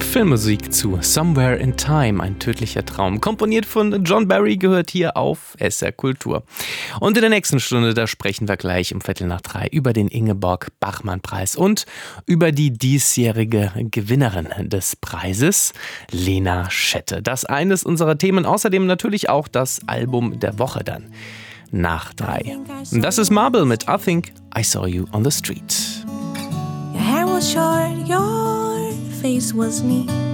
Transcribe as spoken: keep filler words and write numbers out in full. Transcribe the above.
Filmmusik zu Somewhere in Time, ein tödlicher Traum. Komponiert von John Barry, gehört hier auf S R Kultur. Und in der nächsten Stunde, da sprechen wir gleich um Viertel nach drei über den Ingeborg-Bachmann-Preis und über die diesjährige Gewinnerin des Preises, Lena Schette. Das eines unserer Themen, außerdem natürlich auch das Album der Woche dann nach drei. Das ist Marble mit I Think I Saw You on the Street. Your hair was short, your face was neat.